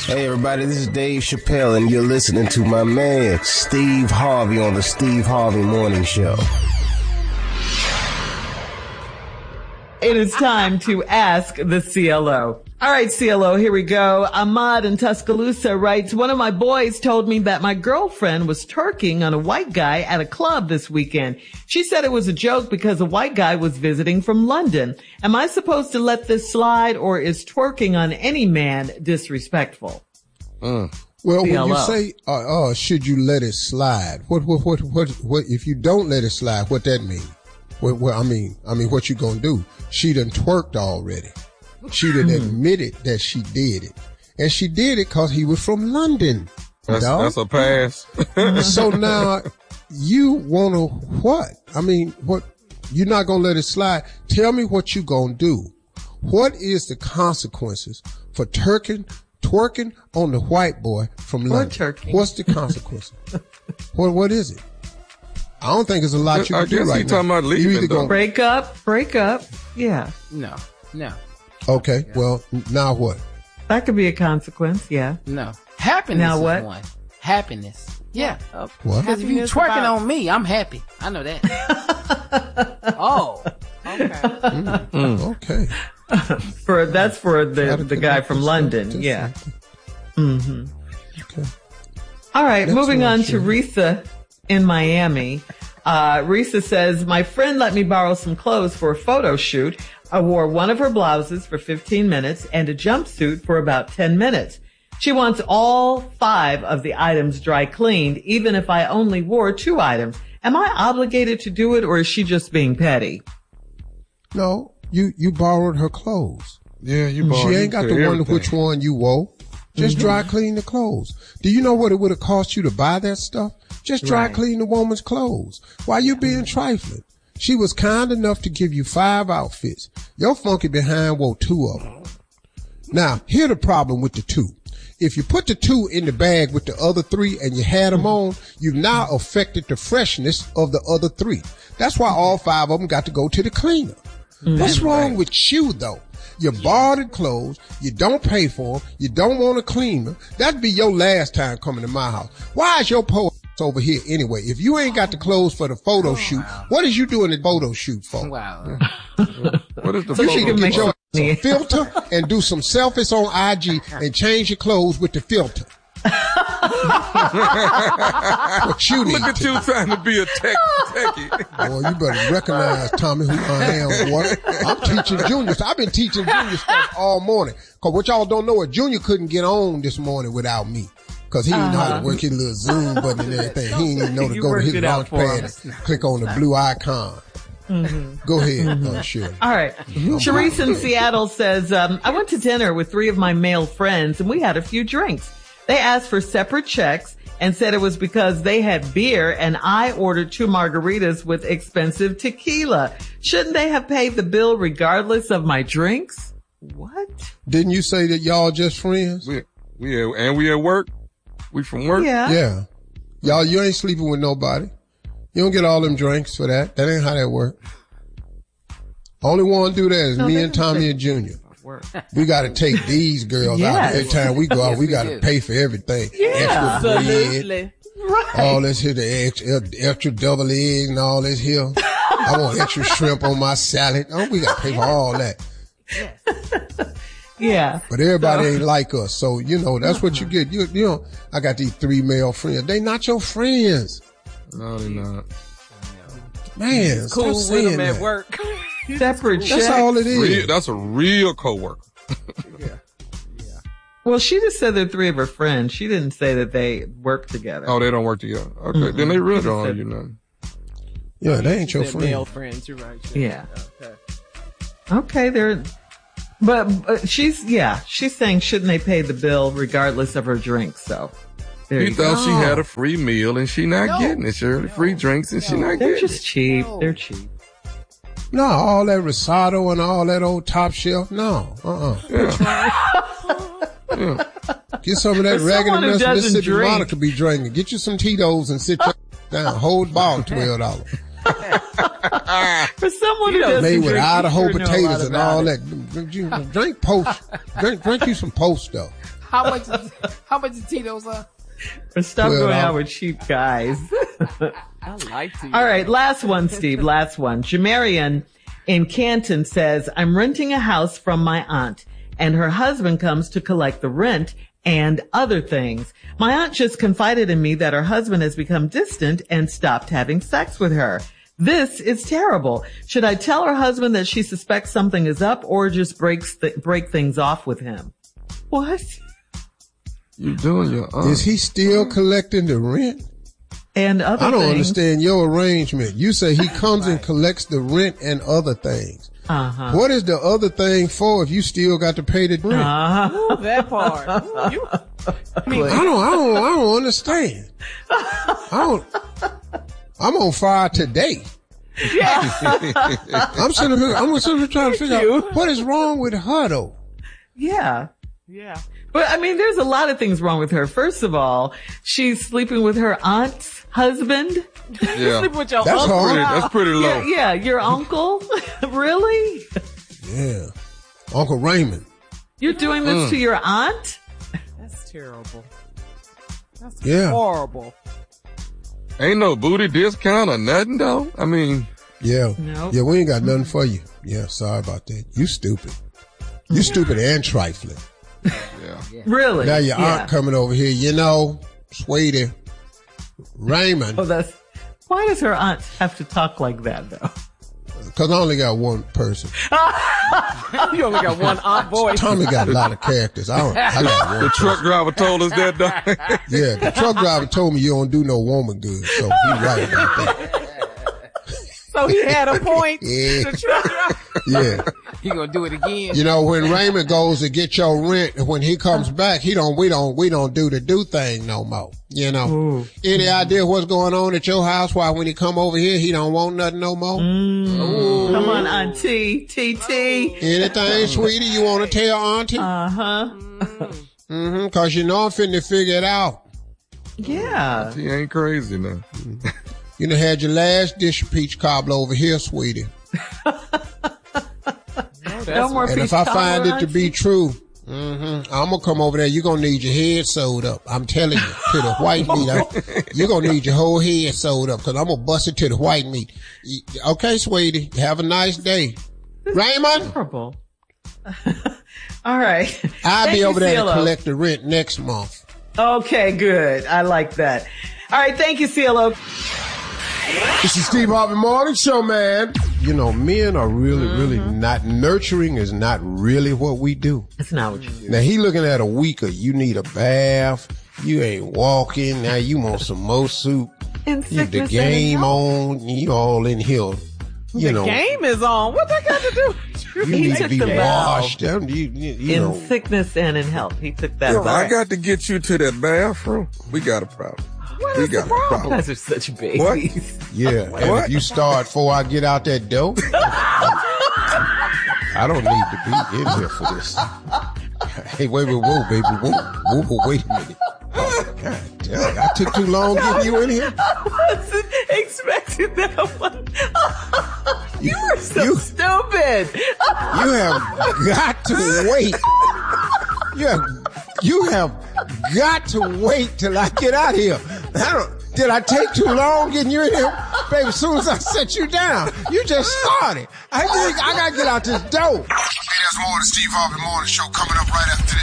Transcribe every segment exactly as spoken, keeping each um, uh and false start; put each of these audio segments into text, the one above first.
Hey everybody, this is Dave Chappelle and you're listening to my man Steve Harvey on the Steve Harvey Morning Show. It is time to ask the C L O. All right, C L O, here we go. Ahmad in Tuscaloosa writes, one of my boys told me that my girlfriend was twerking on a white guy at a club this weekend. She said it was a joke because the white guy was visiting from London. Am I supposed to let this slide, or is twerking on any man disrespectful? Mm. Well, C L O. When you say, uh, uh, should you let it slide? What, what, what, what, what, if you don't let it slide, what that mean? What, what, I mean, I mean, what you gonna do? She done twerked already. She done admitted that she did it. And she did it cause he was from London. That's, that's a pass. So now you wanna what? I mean, what, you're not gonna let it slide. Tell me what you gonna do. What is the consequences for twerking, twerking on the white boy from London? Turkey. What's the consequences? what, what is it? I don't think there's a lot you I can do guess right he now. talking about leaving, you either though. gonna Break up, break up. Yeah. No, no. Okay, well, now what? That could be a consequence, yeah. No. Happiness Now what? is one. Happiness. Yeah. What? Because if you Happiness twerking about- on me, I'm happy. I know that. Oh. Okay. Mm, mm, okay. For that's for the Gotta the guy connect from this London, stuff to yeah. something. Mm-hmm. Okay. All right, Next moving one, on sure. to Risa in Miami. Uh, Risa says, my friend let me borrow some clothes for a photo shoot. I wore one of her blouses for fifteen minutes and a jumpsuit for about ten minutes. She wants all five of the items dry cleaned, even if I only wore two items. Am I obligated to do it, or is she just being petty? No, you, you borrowed her clothes. Yeah, you borrowed. She ain't got to everything. wonder which one you wore. Just mm-hmm. dry clean the clothes. Do you know what it would have cost you to buy that stuff? Just dry Right. clean the woman's clothes. Why you being trifling? She was kind enough to give you five outfits. Your funky behind wore two of them. Now, here's the problem with the two. If you put the two in the bag with the other three and you had them on, you've now affected the freshness of the other three. That's why all five of them got to go to the cleaner. Mm-hmm. What's wrong with you, though? You borrowed the clothes, you don't pay for them, you don't want to clean them. That'd be your last time coming to my house. Why is your po over here anyway? If you ain't got the clothes for the photo shoot, what is you doing the photo shoot for? Wow. What is the So photo? she can Get make your money. some filter and do some selfies on I G and change your clothes with the filter. What you need Look at to you trying to be a tech, techie. Boy, you better recognize, Tommy, who I am, boy. I'm teaching Junior. I've been teaching Junior stuff all morning. Cause what y'all don't know is Junior couldn't get on this morning without me. Cause he didn't know how to work his little Zoom button and everything. He didn't even know to You go to worked his it out launch for pad us. and click on the blue icon. Mm-hmm. Go ahead, uh, Shirley. All right. Sharice in Seattle says, um, I went to dinner with three of my male friends and we had a few drinks. They asked for separate checks and said it was because they had beer and I ordered two margaritas with expensive tequila. Shouldn't they have paid the bill regardless of my drinks? What? Didn't you say that y'all just friends? We, we at, and we at work. We from work. Yeah. Yeah. Y'all, you ain't sleeping with nobody. You don't get all them drinks for that. That ain't how that work. Only one do that is No, me they and don't Tommy say- and Junior. We got to take these girls out. Yes. Every time we go out, Yes, we we got to do. pay for everything. Yeah. Extra bread, Absolutely. Right. all this here, the extra, extra double egg and all this here. I want extra shrimp on my salad. Oh, we got to pay for all that. Yeah. But everybody ain't like us. So, you know, that's what you get. You, you know, I got these three male friends. They not your friends. No, they not. Man, Cool stop with saying them at that. work. Separate That's checks. all it is. Real, that's a real coworker. Well, she just said they're three of her friends. She didn't say that they work together. Oh, they don't work together. Okay, mm-hmm. Then they really don't owe said- you nothing. Yeah, they ain't your They're friend. male friends, you're right. You're Yeah. right. Okay. Okay, they're, but, but she's, yeah, she's saying shouldn't they pay the bill regardless of her drinks? So there You you thought go. she had a free meal and she not No. getting it, Shirley. No. Free drinks and she No. not They're getting just cheap. No. They're cheap. No, all that risotto and all that old top shelf. No, uh-uh. Yeah. Get some of that For raggedy someone who mess doesn't Mississippi drink. Monica be drinking. Get you some Tito's and sit your down. Hold ball twelve dollars. For someone who doesn't Made with drink, Idaho you sure know a lot potatoes and about all it. that. Drink post. Drink, drink you some post stuff. How much? Is, how much is Tito's? Uh? Stop Well, going I'll- out with cheap guys. I like Tito's. All right, last one, Steve. Last one. Jamarian in Canton says, I'm renting a house from my aunt, and her husband comes to collect the rent and other things. My aunt just confided in me that her husband has become distant and stopped having sex with her. This is terrible. Should I tell her husband that she suspects something is up, or just breaks th- break things off with him? What? You doing your aunt. Is he still collecting the rent? And other I don't things. understand your arrangement. You say he comes and collects the rent and other things. Uh-huh. What is the other thing for if you still got to pay the rent? Uh-huh. Ooh, that part. Ooh, you, I don't, I don't, I don't understand. I don't, I'm on fire today. I'm sitting here, I'm sitting here trying to figure out what is wrong with her though. Yeah. yeah. But I mean, there's a lot of things wrong with her. First of all, she's sleeping with her aunt's husband. Yeah. Sleep with your That's uncle. hard. Pretty, that's pretty low. Yeah, yeah, your uncle? Really? Yeah. Uncle Raymond. You're doing this to your aunt? That's terrible. That's Yeah. horrible. Ain't no booty discount or nothing though. I mean, Yeah. Nope. Yeah, we ain't got nothing for you. Yeah, sorry about that. You stupid. You stupid and trifling. yeah. Really? Now your Yeah. aunt coming over here, you know, sweetie, Raymond, Oh, that's, why does her aunt have to talk like that though? because I only got one person. You only got one aunt voice. Tommy got a lot of characters. I don't, I got one. The truck driver told us that though. Yeah, the truck driver told me you don't do no woman good, so he right about that. So he had a point. Yeah. The truck driver. Yeah. He gonna do it again. You know, when Raymond goes to get your rent, when he comes back, he don't, we don't, we don't do the do thing no more. You know, Ooh. any idea what's going on at your house? Why when he come over here, he don't want nothing no more? Come on, Auntie. T T. Anything, sweetie, you want to tell auntie? Uh-huh. Mm-hmm, cause you know I'm finna figure it out. Yeah. He ain't crazy now. You done had your last dish of peach cobbler over here, sweetie. No more And peach if I find cobbler, it to be true, mm-hmm, I'm gonna come over there. You're gonna need your head sewed up. I'm telling you, to the white meat. I, you're gonna need your whole head sewed up because I'm gonna bust it to the white meat. Okay, sweetie. Have a nice day. Raymond, horrible. All right. I'll Thank be you, over there C L O. to collect the rent next month. Okay, good. I like that. All right. Thank you, C L O. This is Steve Harvey Morning Show, man. You know, men are really, really not, nurturing is not really what we do. That's not what you do. Now he looking at a weaker. You need a bath. You ain't walking. Now you want some more soup. In You, the sickness game and health. on. You all in here. You the know, game is on. What that got to do with you? you He need to took be the vow. washed. Um, You, you, you In know, sickness and in health. He took that Yo, vow. I got to get you to that bathroom. We got a problem. What we is got the a problem? problem. You guys are such babies. What? yeah. And What? if you start before I get out that door, I don't need to be in here for this. Hey, wait, wait, whoa, baby, whoa, whoa, whoa, wait a minute. Oh, God damn, I took too long getting you in here. I wasn't expecting that one. You were so You- stupid. You have got to wait. You have, you have got to wait till I get out here. I don't, did I take too long getting you in here? Baby, as soon as I set you down, you just started. I think I gotta get out this door. Hey, there's more of the Steve Harvey Morning Show coming up right after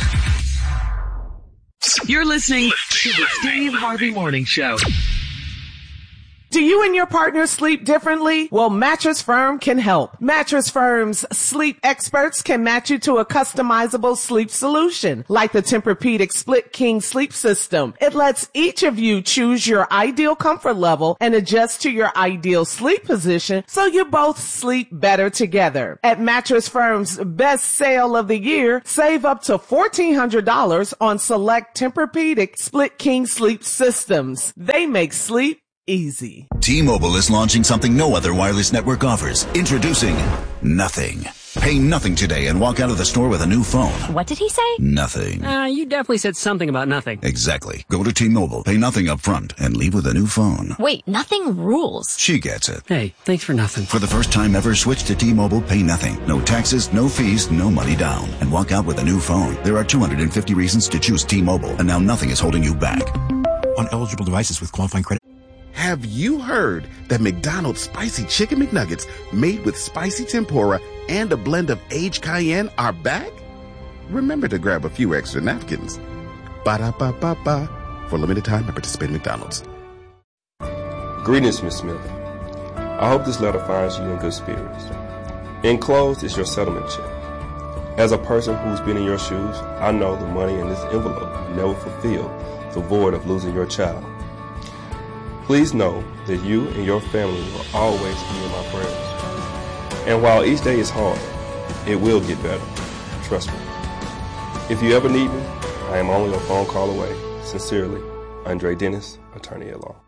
this. You're listening to the Steve Harvey Morning Show. Do you and your partner sleep differently? Well, Mattress Firm can help. Mattress Firm's sleep experts can match you to a customizable sleep solution, like the Tempur-Pedic Split King Sleep System. It lets each of you choose your ideal comfort level and adjust to your ideal sleep position so you both sleep better together. At Mattress Firm's best sale of the year, save up to fourteen hundred dollars on select Tempur-Pedic Split King Sleep Systems. They make sleep easy. T-Mobile is launching something no other wireless network offers. Introducing Nothing. Pay nothing today and walk out of the store with a new phone. What did he say? Nothing. Uh, you definitely said something about nothing. Exactly. Go to T-Mobile, pay nothing up front, and leave with a new phone. Wait, nothing rules. She gets it. Hey, thanks for nothing. For the first time ever, switch to T-Mobile, pay nothing. No taxes, no fees, no money down. And walk out with a new phone. There are two hundred fifty reasons to choose T-Mobile, and now nothing is holding you back. On eligible devices with qualifying credit. Have you heard that McDonald's Spicy Chicken McNuggets made with spicy tempura and a blend of aged cayenne are back? Remember to grab a few extra napkins. Ba-da-ba-ba-ba. For limited time at participating McDonald's. Greetings, Miss Smith. I hope this letter finds you in good spirits. Enclosed is your settlement check. As a person who's been in your shoes, I know the money in this envelope never fulfilled the void of losing your child. Please know that you and your family will always be in my prayers. And while each day is hard, it will get better. Trust me. If you ever need me, I am only a phone call away. Sincerely, Andre Dennis, attorney at law.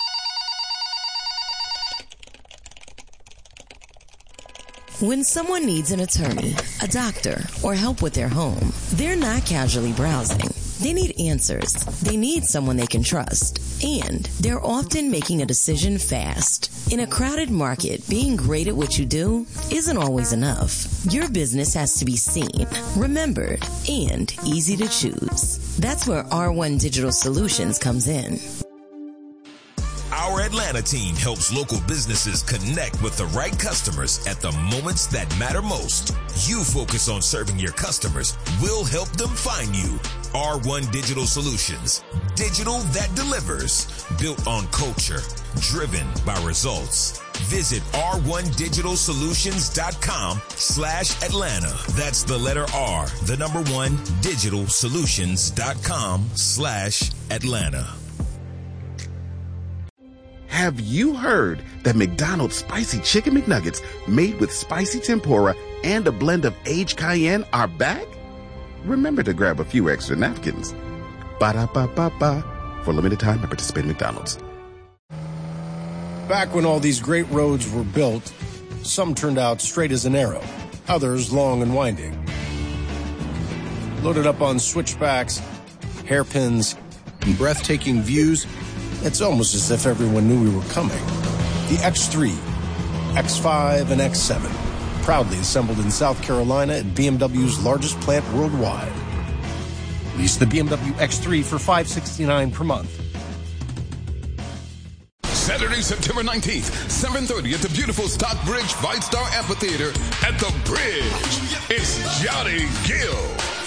When someone needs an attorney, a doctor, or help with their home, they're not casually browsing. They need answers. They need someone they can trust. And they're often making a decision fast. In a crowded market, being great at what you do isn't always enough. Your business has to be seen, remembered, and easy to choose. That's where R one Digital Solutions comes in. Our Atlanta team helps local businesses connect with the right customers at the moments that matter most. You focus on serving your customers. We'll help them find you. R one Digital Solutions. Digital that delivers. Built on culture. Driven by results. Visit r one digital solutions dot com slash Atlanta. That's the letter R, the number one, digital solutions dot com slash Atlanta. Have you heard that McDonald's Spicy Chicken McNuggets made with spicy tempura and a blend of aged cayenne are back? Remember to grab a few extra napkins. Ba-da-ba-ba-ba. For limited time at participating McDonald's. Back when all these great roads were built, some turned out straight as an arrow, others long and winding. Loaded up on switchbacks, hairpins, and breathtaking views, it's almost as if everyone knew we were coming. The X three, X five, and X seven, proudly assembled in South Carolina at B M W's largest plant worldwide. Lease the B M W X three for five hundred sixty-nine dollars per month. Saturday, September nineteenth, seven thirty at the beautiful Stockbridge Fight Star Amphitheater at the Bridge. It's Johnny Gill.